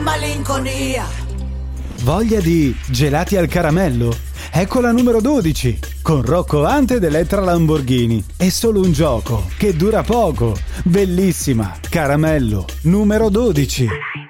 malinconia. Voglia di gelati al caramello? Ecco la numero 12, con Rocco Hunt ed Elettra Lamborghini. È solo un gioco che dura poco. Bellissima, caramello, numero 12.